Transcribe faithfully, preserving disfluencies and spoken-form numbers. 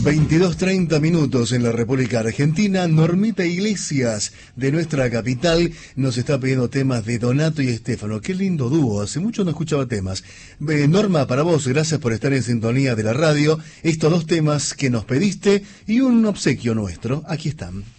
veintidós treinta minutos en la República Argentina. Normita Iglesias, de nuestra capital, nos está pidiendo temas de Donato y Estefano. Qué lindo dúo, hace mucho no escuchaba temas. Eh, Norma, para vos, gracias por estar en sintonía de la radio. Estos dos temas que nos pediste y un obsequio nuestro, aquí están.